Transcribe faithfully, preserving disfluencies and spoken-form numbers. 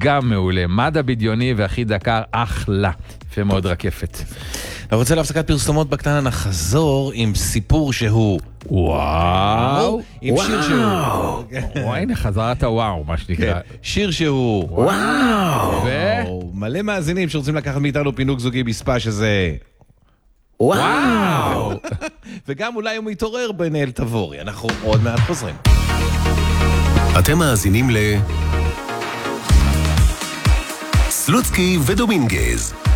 גם מעולה. מדע בדיוני והכי דקר, אחלה. יפה מאוד רקפת. אני רוצה להפסקת פרסומות בקטנה, נחזור עם סיפור שהוא וואו. עם שיר שהוא וואי, הנה חזרת וואו, מה שנקרא. שיר שהוא וואו. מלא מאזינים שרוצים לקחת מאיתנו פינוק זוגי בספה שזה וואו. וגם אולי הוא מתעורר בנהל תבורי. אנחנו עוד מעט חוזרים. אתם מאזינים ל סלוצקי ודומינגז